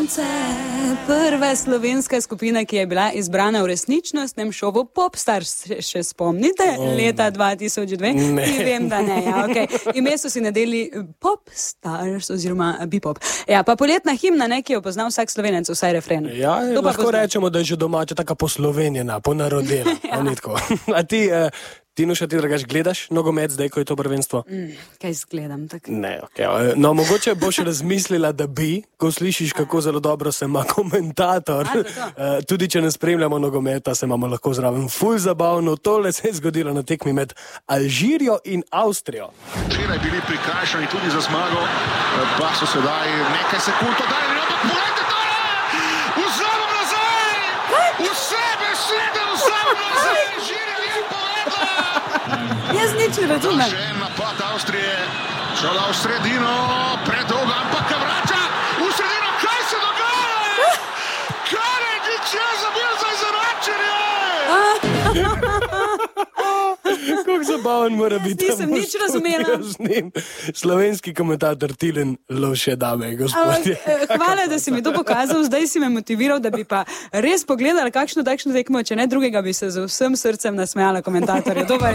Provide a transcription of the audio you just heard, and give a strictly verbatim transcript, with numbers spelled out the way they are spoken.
sonce. Prva slovenska skupina, ki je bila izbrana v resničnostnem šovu Popstars, še spomnite? Leta dva tisoč dve? Ne. Vem, da ne, ja, okej. Okay. Ime so si nadeli Popstars oziroma Bipop. Ja, pa poletna himna, ne, ki jo pozna vsak Slovenec, vsaj refren. Ja, To pa lahko pozna. rečemo, da je že domača taka poslovenjena, ponarodela. Ja. A ti, eh, Tinuša, ti drugač gledaš nogomet zdaj, ko je to prvenstvo? Mm, kaj zgledam tako? Ne, okej. Okay. No, mogoče boš razmislila, da bi, ko slišiš, kako zelo dobro se ima komentator. A, zato. Uh, tudi če ne spremljamo nogometa, se imamo lahko zraven ful zabavno. Tole se je zgodilo na tekmi med Alžirijo in Avstrijo. Včeraj bili prikrajšani tudi za zmago, pa so sedaj nekaj sekund oddali, ampak poglejte tole! Vzamem nazaj! Vse besede vzamem nazaj! Alžirija je povedla! Jaz nič ne razumem. Še en napad Avstrije, šel v sredino, predolgo, ampak ga vrača v sredino, kaj se dogaja? Karadžić je zabil za izenačenje! Kako zabaven mora biti. nisem nič razumela. Z njim. Slovenski komentator Tilen Lovše, dame in Ampak, gospodje. eh, hvala, da si mi to pokazal, zdaj si me motiviral, da bi pa res pogledala kakšno takšno tekmo, če ne drugega bi se z vsem srcem nasmejala komentatorja. Dobar